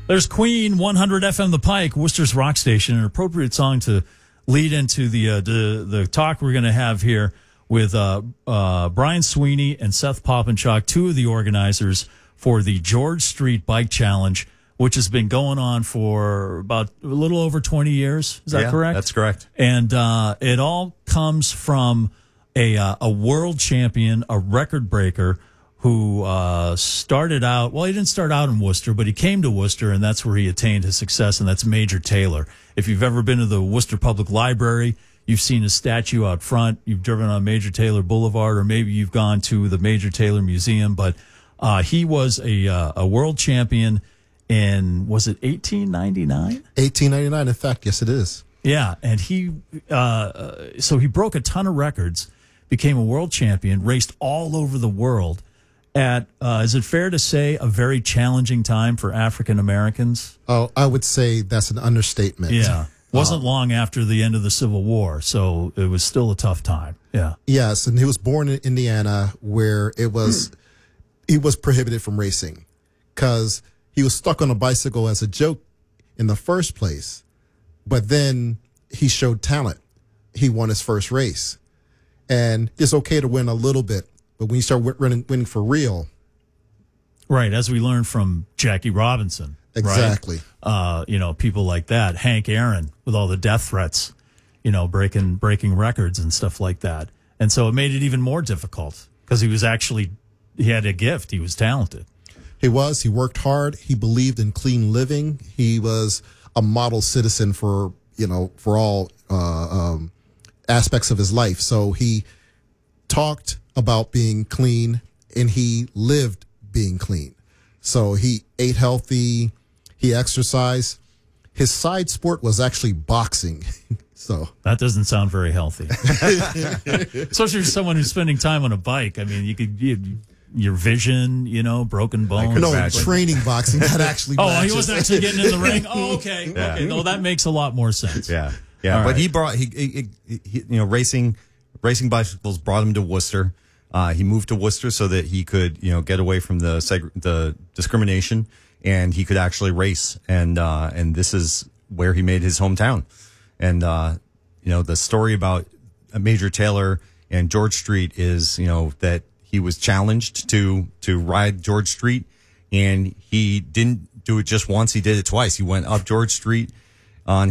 There's Queen, 100 FM The Pike, Worcester's rock station, an appropriate song to lead into the talk we're going to have here with Brian Sweeney and Seth Poppinchuk, two of the organizers for the George Street Bike Challenge, which has been going on for about a little over 20 years. Is that correct? That's correct. And it all comes from a world champion, a record breaker, who started out, well, he didn't start out in Worcester, but he came to Worcester, and that's where he attained his success, and that's Major Taylor. If you've ever been to the Worcester Public Library, you've seen his statue out front, you've driven on Major Taylor Boulevard, or maybe you've gone to the Major Taylor Museum, but he was a world champion in, was it 1899? 1899, in fact, yes, it is. Yeah, and so he broke a ton of records, became a world champion, raced all over the world at, is it fair to say, a very challenging time for African Americans? Oh, I would say that's an understatement. Yeah. Wasn't long after the end of the Civil War, so it was still a tough time. Yeah. Yes, and he was born in Indiana, where he was prohibited from racing because he was stuck on a bicycle as a joke in the first place. But then he showed talent. He won his first race. And it's okay to win a little bit, but when you start winning for real. Right, as we learned from Jackie Robinson. Exactly. Right? People like that. Hank Aaron with all the death threats, breaking records and stuff like that. And so it made it even more difficult because he had a gift. He was talented. He worked hard. He believed in clean living. He was a model citizen for all aspects of his life. So he talked about being clean, and he lived being clean. So he ate healthy, he exercised. His side sport was actually boxing. So that doesn't sound very healthy. Especially for someone who's spending time on a bike. I mean, your vision, broken bones. No, training boxing, not actually. Oh, he wasn't actually getting in the ring. Oh, okay. Yeah. Okay. No, that makes a lot more sense. Yeah. Yeah. All but right. he brought, racing bicycles brought him to Worcester. He moved to Worcester so that he could, get away from the discrimination, and he could actually race. And this is where he made his hometown. And, the story about Major Taylor and George Street is, that he was challenged to ride George Street, and he didn't do it just once. He did it twice. He went up George Street on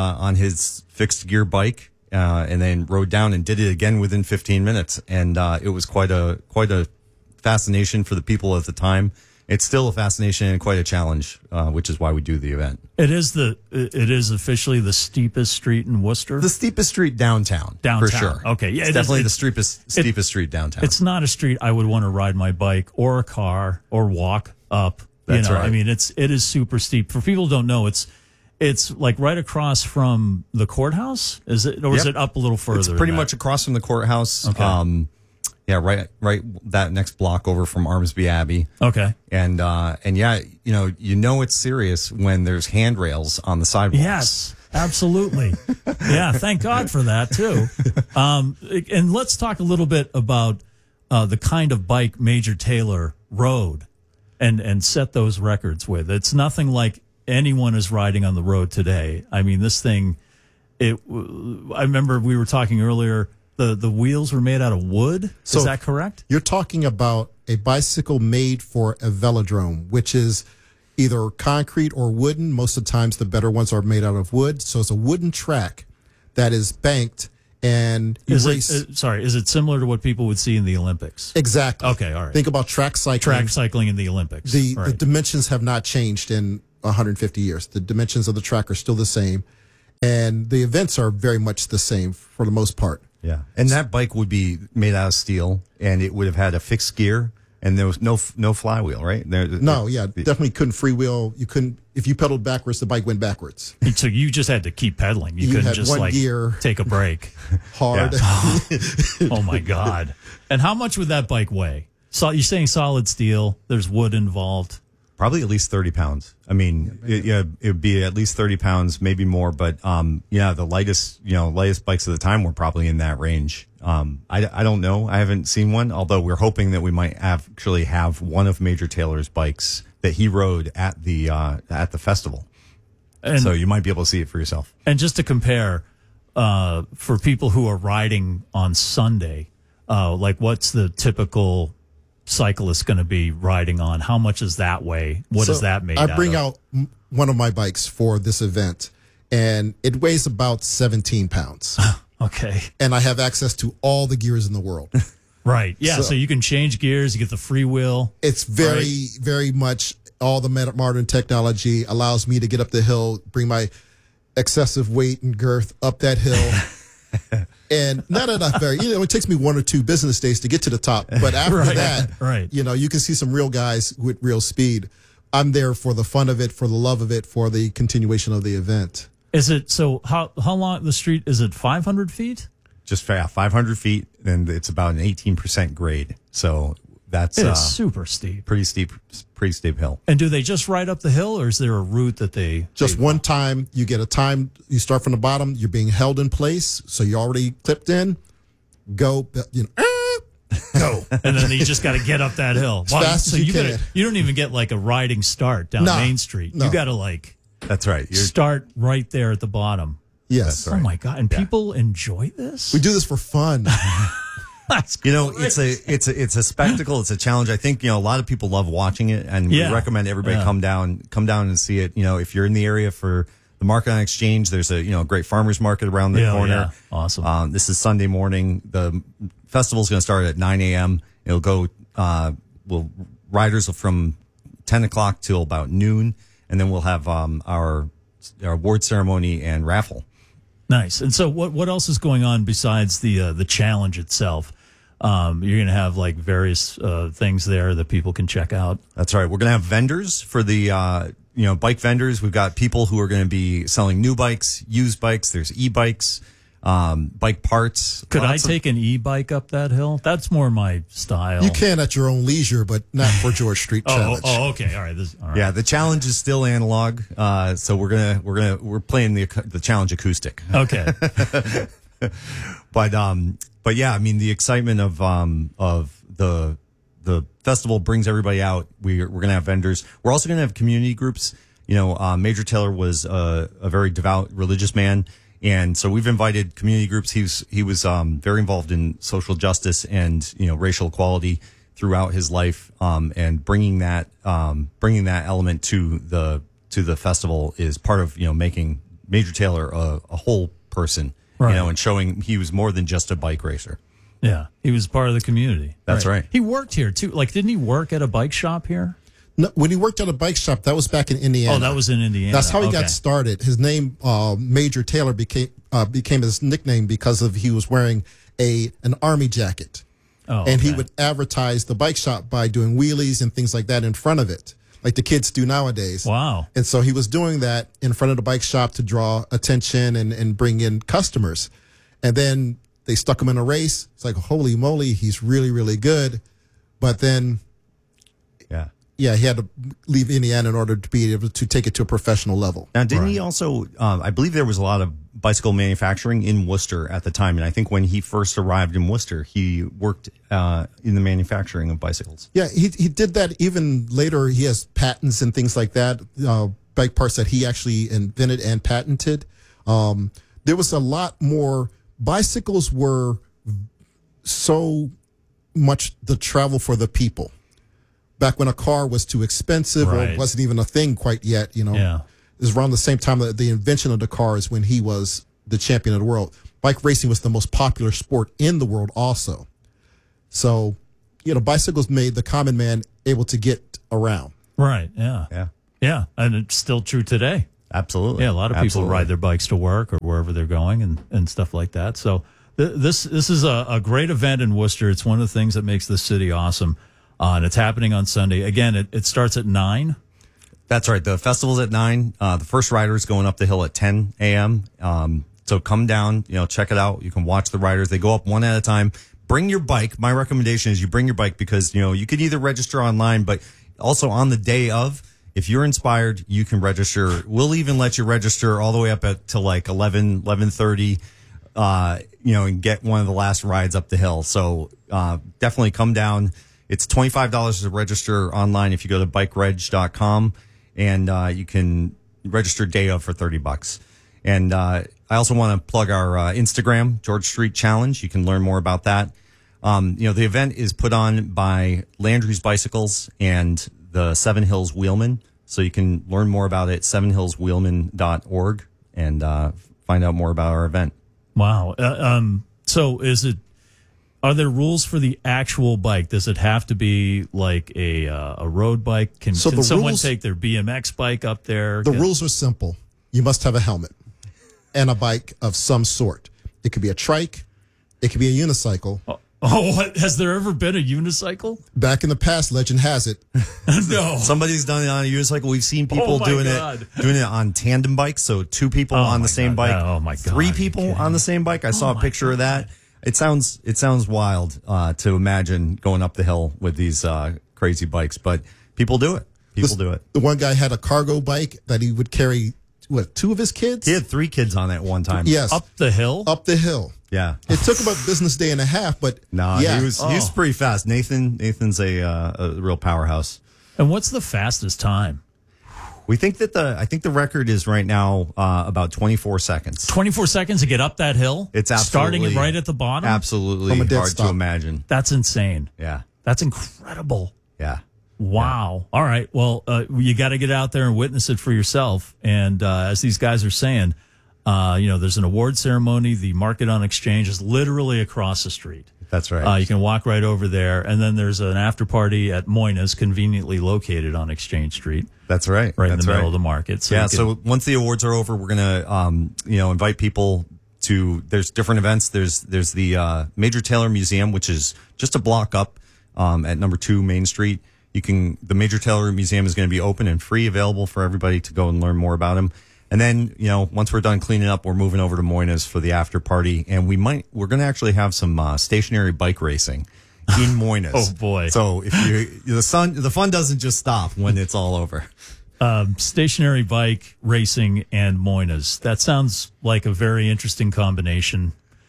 his fixed gear bike, and then rode down and did it again within 15 minutes. And it was quite a fascination for the people at the time. It's still a fascination and quite a challenge, which is why we do the event. It is officially the steepest street in Worcester. The steepest street downtown, for sure. Okay, yeah, it's definitely the steepest street downtown. It's not a street I would want to ride my bike or a car or walk up. That's right. I mean, it is super steep. For people who don't know, it's like right across from the courthouse. Is it, or is it up a little further? It's pretty much across from the courthouse. Okay. Right. That next block over from Armsby Abbey. Okay. And yeah, it's serious when there's handrails on the sidewalks. Yes, absolutely. Yeah, thank God for that too. And let's talk a little bit about the kind of bike Major Taylor rode and set those records with. It's nothing like anyone is riding on the road today. I mean, this thing. I remember we were talking earlier. The wheels were made out of wood. So is that correct? You're talking about a bicycle made for a velodrome, which is either concrete or wooden. Most of the times the better ones are made out of wood. So it's a wooden track that is banked, and is it similar to what people would see in the Olympics? Exactly. Okay, all right. Think about track cycling. Track cycling in the Olympics. The dimensions have not changed in 150 years. The dimensions of the track are still the same, and the events are very much the same for the most part. Yeah, and that bike would be made out of steel, and it would have had a fixed gear, and there was no flywheel, right? Definitely couldn't freewheel. You couldn't, if you pedaled backwards, the bike went backwards. So you just had to keep pedaling. You couldn't just gear, take a break. Hard. Oh my God! And how much would that bike weigh? So you're saying solid steel? There's wood involved. Probably at least 30 pounds. I mean, it would be at least 30 pounds, maybe more. But the lightest bikes of the time were probably in that range. I don't know. I haven't seen one. Although we're hoping that we might actually have one of Major Taylor's bikes that he rode at the festival. And, So you might be able to see it for yourself. and just to compare, for people who are riding on Sunday, like what's the typical cyclist going to be riding on? How much is that weigh? What is that made I bring out out one of my bikes for this event, and it weighs about 17 pounds. of? Okay. And I have access to all the gears in the world. Right. Yeah. So, So- you can change gears. You get the free wheel. It's very, very much all the modern technology allows me to get up the hill, bring my excessive weight and girth up that hill. And not enough it takes me 1 or 2 business days to get to the top. But after Right, that, right. you can see some real guys with real speed. I'm there for the fun of it, for the love of it, for the continuation of the event. Is it so? How long the street is it? 500 feet? Just 500 feet, and it's about an 18% grade. So that's It is super steep. pretty steep hill. And do they just ride up the hill, or is there a route that they Just one time, you get a time, you start from the bottom, you're being held in place, so you're already clipped in, go, go. and then you just got to get up that hill fast as you can. You don't even get like a riding start down No, Main Street. no. You got to like That's right. start right there at the bottom. Yes. Oh my god! And people enjoy this. We do this for fun. That's It's a spectacle. It's a challenge. I think, a lot of people love watching it, and Yeah. we recommend everybody Yeah. come down and see it. If you're in the area for the Market on Exchange, there's a great farmers market around the corner. Yeah. Awesome. This is Sunday morning. The festival's going to start at 9 a.m. It'll go, riders from 10 o'clock till about noon. And then we'll have, our award ceremony and raffle. Nice. And so, what else is going on besides the challenge itself? You're going to have like various things there that people can check out. That's right. We're going to have vendors for the, bike vendors. We've got people who are going to be selling new bikes, used bikes. There's e-bikes, bike parts. Could I Lots of- take an e-bike up that hill? That's more my style. You can at your own leisure, but not for George Street Challenge. Okay. All right. All right. Yeah, the challenge is still analog. So we're playing the challenge acoustic. Okay. But yeah, I mean, the excitement of the festival brings everybody out. We're going to have vendors. We're also going to have community groups. Major Taylor was a very devout religious man. And so we've invited community groups. He was very involved in social justice and, racial equality throughout his life. And bringing that element to the festival is part of, making Major Taylor a whole person. Right. And showing he was more than just a bike racer. Yeah. He was part of the community. That's right. He worked here too. Like, didn't he work at a bike shop here? No, when he worked at a bike shop, that was back in Indiana. Oh, that was in Indiana. That's how he Okay. got started. His name, Major Taylor, became his nickname because he was wearing an army jacket. Oh, And he okay. would advertise the bike shop by doing wheelies and things like that in front of it, like the kids do nowadays. Wow. And so he was doing that in front of the bike shop to draw attention and bring in customers. And then they stuck him in a race. It's like, holy moly, he's really, really good. But then, Yeah. he had to leave Indiana in order to be able to take it to a professional level. Now, didn't he also, I believe there was a lot of bicycle manufacturing in Worcester at the time. And I think when he first arrived in Worcester, he worked in the manufacturing of bicycles. Yeah, he did that even later. He has patents and things like that, bike parts that he actually invented and patented. There was a lot more. Bicycles were so much the travel for the people. Back when a car was too expensive Right. or wasn't even a thing quite yet, Yeah. It was around the same time that the invention of the car is when he was the champion of the world. Bike racing was the most popular sport in the world also. So, bicycles made the common man able to get around. Right. Yeah. Yeah. Yeah. And it's still true today. Absolutely. Yeah. A lot of people Absolutely. ride their bikes to work or wherever they're going and stuff like that. So this is a great event in Worcester. It's one of the things that makes this city awesome. And it's happening on Sunday. Again, it starts at 9. That's right. The festival's at 9. The first rider is going up the hill at 10 a.m. So come down, check it out. You can watch the riders. They go up one at a time. Bring your bike. My recommendation is you bring your bike because, you could either register online, but also on the day of, if you're inspired, you can register. We'll even let you register all the way up to like 11:30, and get one of the last rides up the hill. So, definitely come down. It's $25 to register online if you go to bikereg.com, and you can register day of for $30. And I also want to plug our Instagram, George Street Challenge. You can learn more about that. The event is put on by Landry's Bicycles and the Seven Hills Wheelman. So you can learn more about it at sevenhillswheelman.org and find out more about our event. Wow. So are there rules for the actual bike? Does it have to be like a road bike? Can someone take their BMX bike up there? The rules are simple. You must have a helmet and a bike of some sort. It could be a trike. It could be a unicycle. What? Has there ever been a unicycle? Back in the past, legend has it. No. Somebody's done it on a unicycle. We've seen people doing it on tandem bikes. So two people on the same bike. Oh my God. Three people on the same bike. I saw a picture of that. It sounds wild to imagine going up the hill with these crazy bikes, but people do it. The one guy had a cargo bike that he would carry, two of his kids? He had 3 kids on it one time. Yes. Up the hill? Up the hill. Yeah. It took about business day and a half, but he was pretty fast. Nathan's a real powerhouse. And what's the fastest time? We think that I think the record is right now about 24 seconds. 24 seconds to get up that hill? It's absolutely starting right at the bottom? Absolutely hard to imagine. That's insane. Yeah. That's incredible. Yeah. Wow. Yeah. All right. Well, you got to get out there and witness it for yourself. And as these guys are saying, there's an award ceremony. The Market on Exchange is literally across the street. That's right. You can walk right over there. And then there's an after party at Moyna's, conveniently located on Exchange Street. That's right. Right in the middle of the market. So so once the awards are over, we're going to, invite people to, there's different events. There's the Major Taylor Museum, which is just a block up at number 2 Main Street. The Major Taylor Museum is going to be open and free, available for everybody to go and learn more about him. And then, once we're done cleaning up, we're moving over to Moyna's for the after party. And we're going to actually have some stationary bike racing in Moyna's. Oh boy. So the fun doesn't just stop when it's all over. Stationary bike racing and Moyna's. That sounds like a very interesting combination.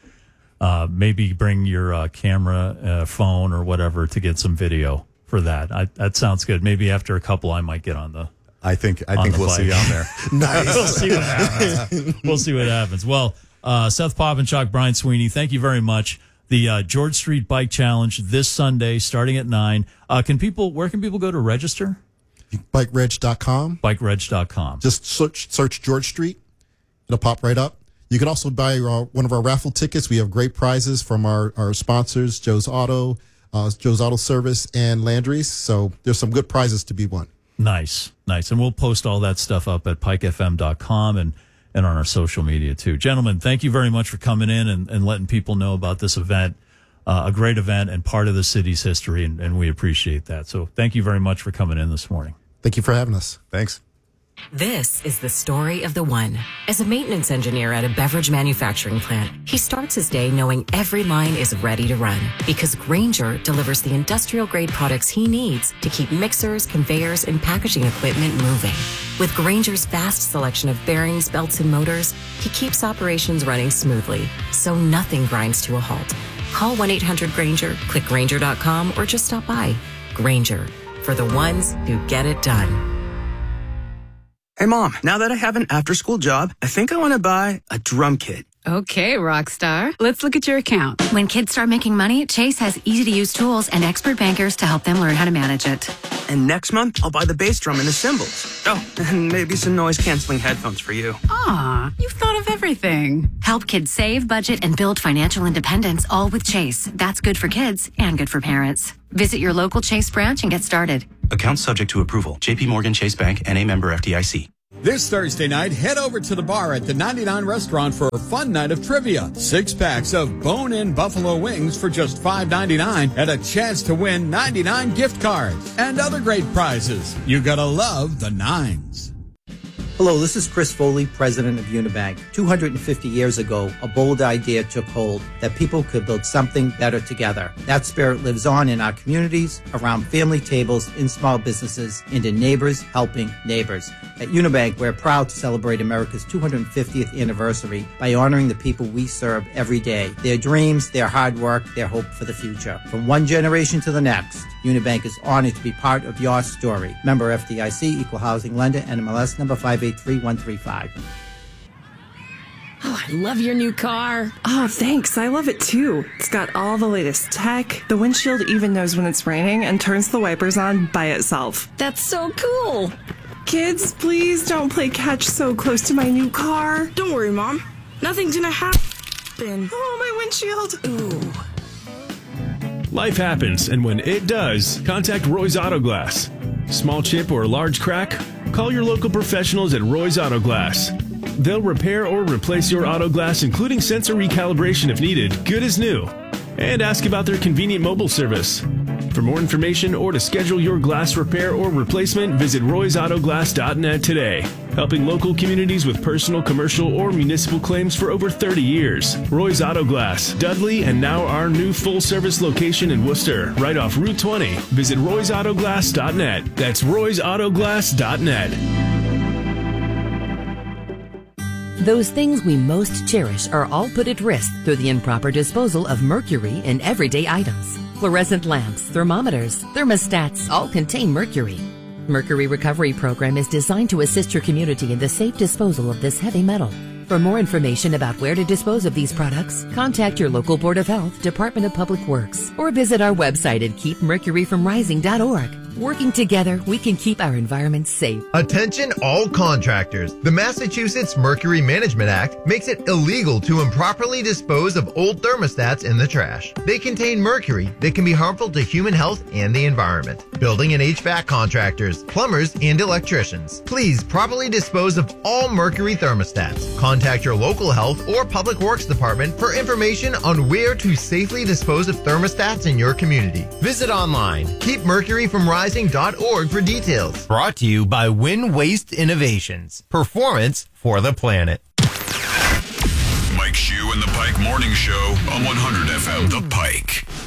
Maybe bring your camera, phone or whatever to get some video for that. That sounds good. Maybe after a couple, I might get on the I think we'll see you on there. Nice. We'll see what happens. Well, Seth Popenchak, Brian Sweeney, thank you very much. The George Street Bike Challenge this Sunday, starting at 9. Where can people go to register? Bikereg.com. Bikereg.com. Just search George Street. It'll pop right up. You can also buy one of our raffle tickets. We have great prizes from our sponsors, Joe's Auto Service, and Landry's. So there's some good prizes to be won. Nice. And we'll post all that stuff up at pikefm.com and on our social media too. Gentlemen, thank you very much for coming in and letting people know about this event, a great event and part of the city's history, and we appreciate that. So thank you very much for coming in this morning. Thank you for having us. Thanks. This is the story of the one. As a maintenance engineer at a beverage manufacturing plant, he starts his day knowing every line is ready to run because Grainger delivers the industrial-grade products he needs to keep mixers, conveyors, and packaging equipment moving. With Grainger's vast selection of bearings, belts, and motors, he keeps operations running smoothly, so nothing grinds to a halt. Call 1-800-GRAINGER, click Grainger.com, or just stop by. Grainger, for the ones who get it done. Hey, Mom, now that I have an after-school job, I think I want to buy a drum kit. Okay, Rockstar. Let's look at your account. When kids start making money, Chase has easy-to-use tools and expert bankers to help them learn how to manage it. And next month, I'll buy the bass drum and the cymbals. Oh, and maybe some noise-canceling headphones for you. Aw, you've thought of everything. Help kids save, budget, and build financial independence, all with Chase. That's good for kids and good for parents. Visit your local Chase branch and get started. Account subject to approval. J.P. Morgan Chase Bank, N.A. member FDIC. This Thursday night, head over to the bar at the 99 Restaurant for a fun night of trivia. 6 packs of bone-in buffalo wings for just $5.99 and a chance to win 99 gift cards and other great prizes. You gotta love the nines. Hello, this is Chris Foley, president of Unibank. 250 years ago, a bold idea took hold that people could build something better together. That spirit lives on in our communities, around family tables, in small businesses, and in neighbors helping neighbors. At Unibank, we're proud to celebrate America's 250th anniversary by honoring the people we serve every day, their dreams, their hard work, their hope for the future. From one generation to the next, Unibank is honored to be part of your story. Member FDIC, Equal Housing Lender, NMLS number 583135. Oh, I love your new car. Oh, thanks. I love it too. It's got all the latest tech. The windshield even knows when it's raining and turns the wipers on by itself. That's so cool. Kids, please don't play catch so close to my new car. Don't worry, Mom. Nothing's gonna happen. Oh, my windshield. Ooh. Life happens, and when it does, contact Roy's Auto Glass. Small chip or large crack? Call your local professionals at Roy's Auto Glass. They'll repair or replace your auto glass, including sensor recalibration if needed, good as new. And ask about their convenient mobile service. For more information or to schedule your glass repair or replacement, visit roysautoglass.net today. Helping local communities with personal, commercial, or municipal claims for over 30 years. Roy's Auto Glass, Dudley, and now our new full-service location in Worcester, right off Route 20. Visit roysautoglass.net. That's roysautoglass.net. Those things we most cherish are all put at risk through the improper disposal of mercury in everyday items. Fluorescent lamps, thermometers, thermostats all contain mercury. Mercury Recovery Program is designed to assist your community in the safe disposal of this heavy metal. For more information about where to dispose of these products, contact your local Board of Health, Department of Public Works, or visit our website at keepmercuryfromrising.org. Working together, we can keep our environment safe. Attention all contractors. The Massachusetts Mercury Management Act makes it illegal to improperly dispose of old thermostats in the trash. They contain mercury that can be harmful to human health and the environment. Building and HVAC contractors, plumbers, and electricians, please properly dispose of all mercury thermostats. Contact your local health or public works department for information on where to safely dispose of thermostats in your community. Visit online, keepmercuryfromrising.org for details. Brought to you by Win Waste Innovations. Performance for the planet. Mike Shue and the Pike Morning Show on 100 FM The Pike.